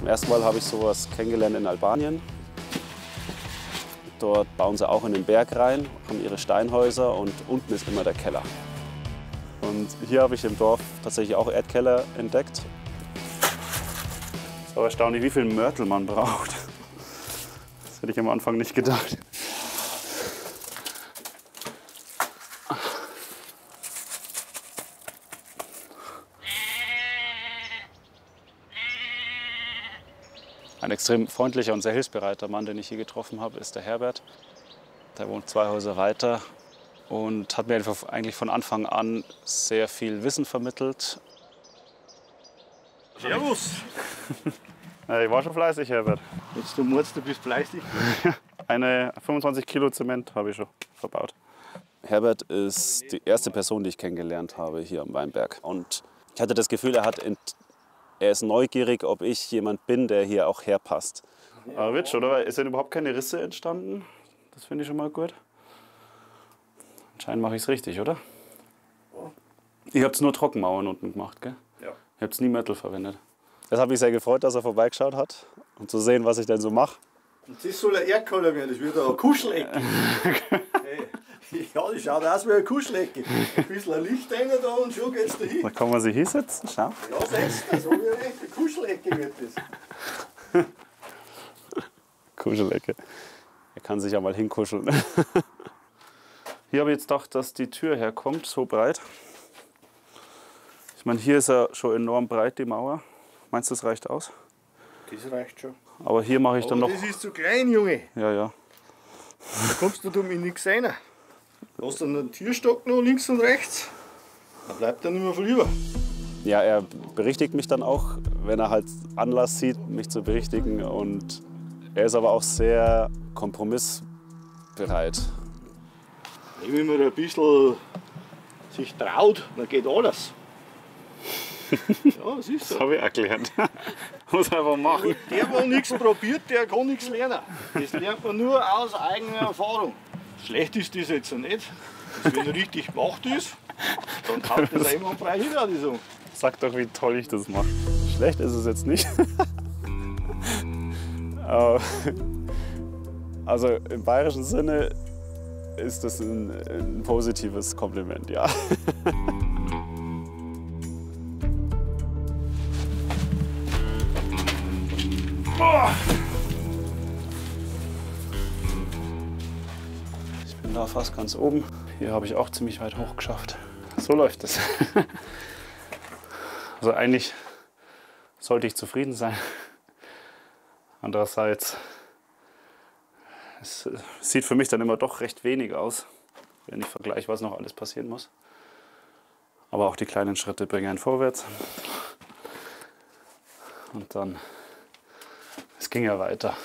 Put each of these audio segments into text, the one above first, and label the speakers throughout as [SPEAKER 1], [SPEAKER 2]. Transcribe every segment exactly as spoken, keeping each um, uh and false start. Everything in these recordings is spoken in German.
[SPEAKER 1] Zum ersten Mal habe ich sowas kennengelernt in Albanien. Dort bauen sie auch in den Berg rein, haben ihre Steinhäuser und unten ist immer der Keller. Und hier habe ich im Dorf tatsächlich auch Erdkeller entdeckt. Es ist aber erstaunlich, wie viel Mörtel man braucht. Das hätte ich am Anfang nicht gedacht. Ein extrem freundlicher und sehr hilfsbereiter Mann, den ich hier getroffen habe, ist der Herbert. Der wohnt zwei Häuser weiter und hat mir einfach eigentlich von Anfang an sehr viel Wissen vermittelt.
[SPEAKER 2] Servus!
[SPEAKER 1] Ja, ich war schon fleißig, Herbert.
[SPEAKER 2] Jetzt du meinst, du bist fleißig.
[SPEAKER 1] Eine fünfundzwanzig Kilo Zement habe ich schon verbaut. Herbert ist die erste Person, die ich kennengelernt habe hier am Weinberg. Und ich hatte das Gefühl, er, hat ent er ist neugierig, ob ich jemand bin, der hier auch herpasst. Aber Witsch, oder? Es sind überhaupt keine Risse entstanden. Das finde ich schon mal gut. Anscheinend mache ich es richtig, oder? Ihr habt nur Trockenmauern unten gemacht, gell? Ja. Ihr habt nie Mörtel verwendet. Das hat mich sehr gefreut, dass er vorbeigeschaut hat, um zu sehen, was ich denn so mache.
[SPEAKER 2] Und das soll ein Erdkeller werden, das wird eine Kuschelecke. Hey. Ja, das schaut aus wie eine Kuschelecke. Ein bisschen Licht rein da und schon geht's dahin.
[SPEAKER 1] Da kann man sich hinsetzen, schau.
[SPEAKER 2] Ja, setzt das, so wie eine echte Kuschelecke wird das.
[SPEAKER 1] Kuschelecke. Er kann sich ja mal hinkuscheln. Hier habe ich jetzt gedacht, dass die Tür herkommt, so breit. Ich meine, hier ist ja schon enorm breit, die Mauer. Meinst du, das reicht aus?
[SPEAKER 2] Das reicht schon.
[SPEAKER 1] Aber hier mache ich dann
[SPEAKER 2] Aber
[SPEAKER 1] noch...
[SPEAKER 2] das ist zu klein, Junge.
[SPEAKER 1] Ja, ja.
[SPEAKER 2] Da kommst du da mit nichts rein. Du hast dann einen Türstock noch links und rechts. Da bleibt dann nicht mehr viel über.
[SPEAKER 1] Ja, er berichtigt mich dann auch, wenn er halt Anlass sieht, mich zu berichtigen. Und er ist aber auch sehr kompromissbereit.
[SPEAKER 2] Wenn man ein bisschen sich traut, dann geht alles. Ja, das ist so.
[SPEAKER 1] Das habe ich auch gelernt. Muss einfach machen.
[SPEAKER 2] Der, der nichts probiert, der kann nichts lernen. Das lernt man nur aus eigener Erfahrung. Schlecht ist das jetzt nicht. Das, wenn richtig gemacht ist, dann kann das einmal frei hin, die so.
[SPEAKER 1] Sag doch, wie toll ich das mache. Schlecht ist es jetzt nicht. Also im bayerischen Sinne ist das ein, ein positives Kompliment, ja. Oh. Ich bin da fast ganz oben. Hier habe ich auch ziemlich weit hoch geschafft. So läuft es. Also eigentlich sollte ich zufrieden sein. Andererseits, es sieht für mich dann immer doch recht wenig aus, wenn ich vergleiche, was noch alles passieren muss. Aber auch die kleinen Schritte bringen einen vorwärts. Und dann, es ging ja weiter.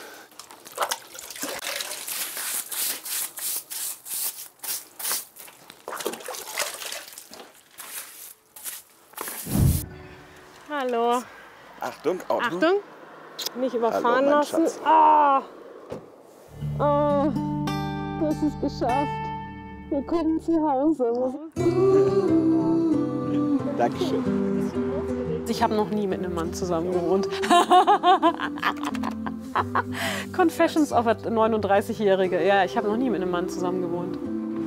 [SPEAKER 3] Hallo.
[SPEAKER 1] Achtung, Auto.
[SPEAKER 3] Achtung, nicht überfahren
[SPEAKER 1] Hallo,
[SPEAKER 3] lassen.
[SPEAKER 1] Schatz.
[SPEAKER 3] Ah. Oh, du hast es geschafft. Willkommen zu Hause.
[SPEAKER 1] Dankeschön.
[SPEAKER 3] Ich habe noch nie mit einem Mann zusammen gewohnt. Confessions of a neununddreißigjährige. Ja, ich habe noch nie mit einem Mann zusammen gewohnt.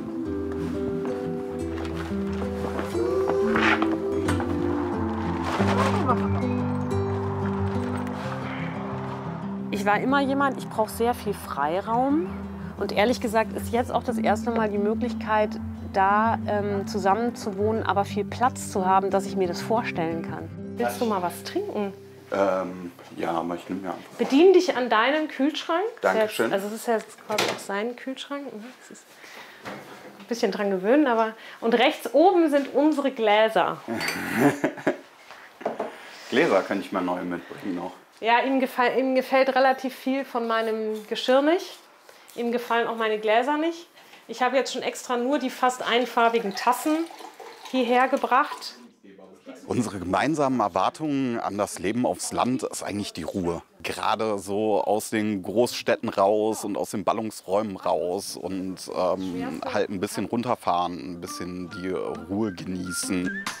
[SPEAKER 3] Ich war immer jemand, ich brauche sehr viel Freiraum. Und ehrlich gesagt ist jetzt auch das erste Mal die Möglichkeit, da ähm, zusammen zu wohnen, aber viel Platz zu haben, dass ich mir das vorstellen kann. Willst du mal was trinken?
[SPEAKER 4] Ähm, ja, aber ich nehme mir einfach.
[SPEAKER 3] Bedien dich an deinen Kühlschrank.
[SPEAKER 4] Dankeschön.
[SPEAKER 3] Jetzt, also es ist jetzt quasi auch sein Kühlschrank. Es ist ein bisschen dran gewöhnen, aber... Und rechts oben sind unsere Gläser.
[SPEAKER 4] Gläser kann ich mal neu mitbringen noch.
[SPEAKER 3] Ja, ihm, gefall, ihm gefällt relativ viel von meinem Geschirr nicht. Ihm gefallen auch meine Gläser nicht. Ich habe jetzt schon extra nur die fast einfarbigen Tassen hierher gebracht.
[SPEAKER 4] Unsere gemeinsamen Erwartungen an das Leben aufs Land ist eigentlich die Ruhe. Gerade so aus den Großstädten raus und aus den Ballungsräumen raus und ähm, halt ein bisschen runterfahren, ein bisschen die Ruhe genießen.